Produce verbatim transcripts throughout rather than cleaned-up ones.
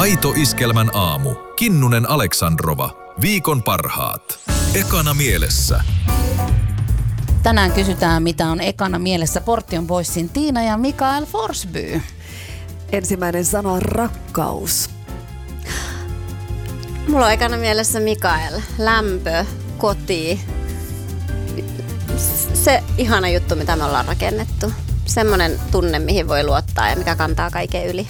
Aito Iskelmän aamu. Kinnunen Aleksandrova. Viikon parhaat. Ekana mielessä. Tänään kysytään, mitä on ekana mielessä Portion Boysin Tiina ja Mikael Forsby. Ensimmäinen sana on rakkaus. Mulla on ekana mielessä Mikael. Lämpö, koti. Se ihana juttu, mitä me ollaan rakennettu. Semmoinen tunne, mihin voi luottaa ja mikä kantaa kaiken yli.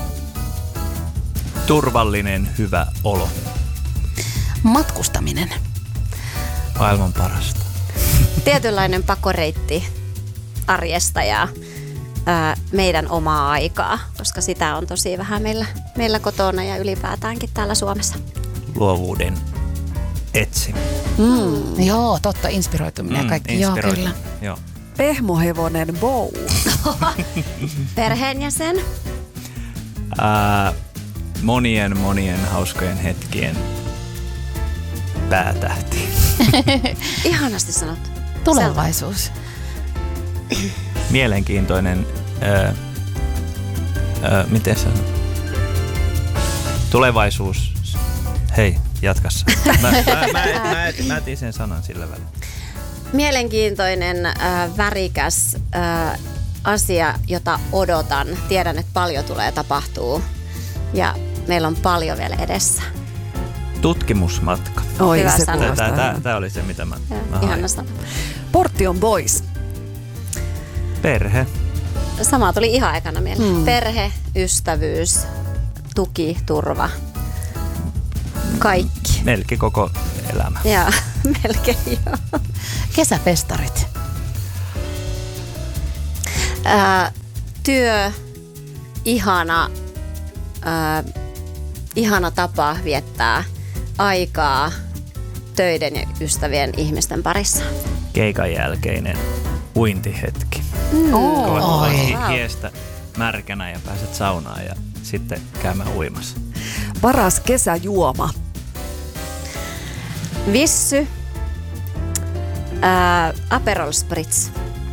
Turvallinen, hyvä olo. Matkustaminen. Maailman parasta. Tietynlainen pakoreitti arjesta ja ää, meidän omaa aikaa, koska sitä on tosi vähän meillä, meillä kotona ja ylipäätäänkin täällä Suomessa. Luovuuden etsiminen. Mm. Joo, totta, inspiroituminen ja Mm, kaikki. Joo, kyllä. Joo. Pehmohevonen Bow. Perheenjäsen. Ää, monien monien hauskojen hetkien päätähti. Ihanasti sanottu. Tulevaisuus. Mielenkiintoinen, ää, ää, miten sanon? Tulevaisuus. Hei, jatkassa. Mä, mä, mä, et, mä, et, mä etin sen sanan sillä välillä. Mielenkiintoinen, äh, värikäs äh, asia, jota odotan. Tiedän, että paljon tulee tapahtuu ja meillä on paljon vielä edessä. Tutkimusmatka. Oi, Hyvä se sana. kuulostaa. Tämä, tämä oli se, mitä mä, mä hain. Ihana sana. Portion Boys. Perhe. Sama tuli ihan ekana mieleen. Hmm. Perhe, ystävyys, tuki, turva. Kaikki. Melkein koko elämä. Ja melkein joo. Kesäfestarit. Ää, työ, ihana, ää, ihana tapa viettää aikaa töiden ja ystävien ihmisten parissa. Keikan jälkeinen uintihetki. Mm. Kun Oi. hi- hiestä märkänä ja pääset saunaan ja sitten käymään uimassa. Paras kesäjuoma. Vissy, ää, Aperol Spritz.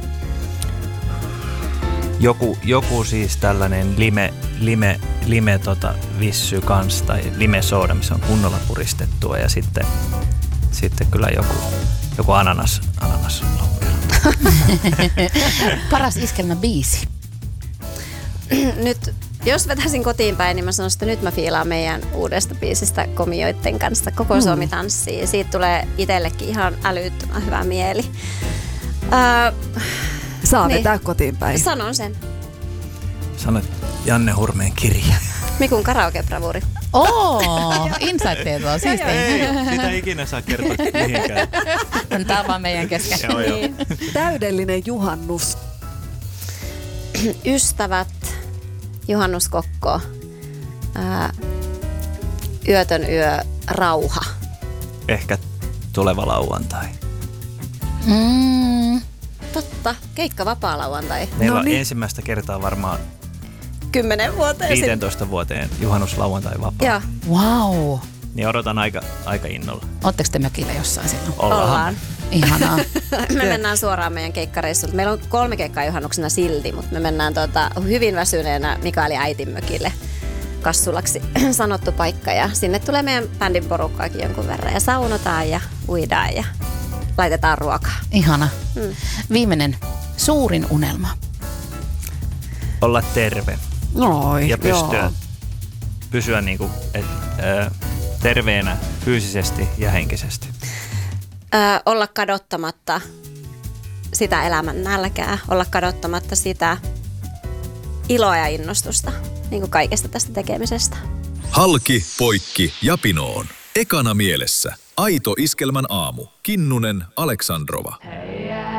Joku, joku siis tällainen lime, lime, lime tota vissy kans tai lime sooda, missä on kunnolla puristettua ja sitten, sitten kyllä joku, joku ananas, ananas lonkero. Paras iskelmä biisi. Nyt, jos vetäisin kotiin päin, niin mä sanoisin, että nyt mä fiilaan meidän uudesta biisistä Komioitten kanssa. Koko Suomi tanssii. Siitä tulee itsellekin ihan älyttömän hyvä mieli. Öö, Saa Niin. vetää kotiin päin. sanon sen. Sanoit Janne Hurmeen kirja. Mikun karaoke-bravuuri. Oo, insight-tietoa, siistiä. Sitä ei ikinä saa kertoa mihinkään. Tämä on vaan meidän kesken. Joo, joo. Täydellinen juhannus. Ystävät, juhannuskokko, ää, yötön yö, rauha. Ehkä tuleva lauantai. Mm. Totta, keikka vapaa lauantai. Meillä No on niin. ensimmäistä kertaa varmaan Kymmenen vuoteen sitten. viisitoista vuoteen juhannuslauantai vapaa. Joo, Wow. Niin odotan aika, aika innolla. Ootteko te mökillä jossain silloin? ollaan. Ihanaa. Me mennään suoraan meidän keikkareissulta. Meillä on kolme keikkaa juhannuksena silti, mutta me mennään tuota, hyvin väsyneenä Mikaelin äitin mökille. Kassulaksi sanottu paikka ja sinne tulee meidän bändin porukkaakin jonkun verran ja saunotaan ja uidaan ja laitetaan ruokaa. Ihana. Mm. Viimeinen, suurin unelma. Olla terve Oi, ja pystyä, joo. pysyä niinku, et, ö, terveenä fyysisesti ja henkisesti. Öö, olla kadottamatta sitä elämän nälkää, olla kadottamatta sitä iloa ja innostusta niin kuin kaikesta tästä tekemisestä. Halki, poikki ja pinoon. Ekana mielessä. Aito Iskelmän aamu. Kinnunen Aleksandrova.